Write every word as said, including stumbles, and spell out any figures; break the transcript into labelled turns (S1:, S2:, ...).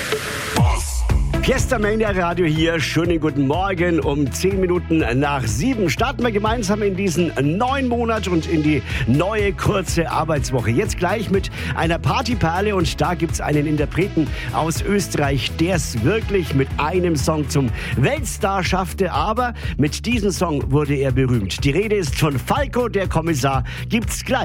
S1: Fiesta Mania Radio hier. Schönen guten Morgen. Um zehn Minuten nach sieben starten wir gemeinsam in diesen neuen Monat und in die neue kurze Arbeitswoche. Jetzt gleich mit einer Partyperle und da gibt's einen Interpreten aus Österreich, der es wirklich mit einem Song zum Weltstar schaffte, aber mit diesem Song wurde er berühmt. Die Rede ist von Falco, der Kommissar. Gibt's gleich.